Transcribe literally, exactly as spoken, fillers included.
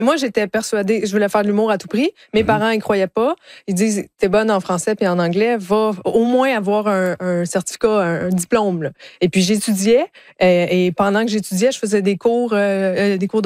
Moi, j'étais persuadée, je voulais faire de l'humour à tout prix. Mes mm-hmm. parents, ils croyaient pas. Ils disent, t'es bonne en français puis en anglais, va au moins avoir un, un certificat, un, un diplôme. Là. Et puis, j'étudiais. Et, et pendant que j'étudiais, je faisais des cours, euh, des cours de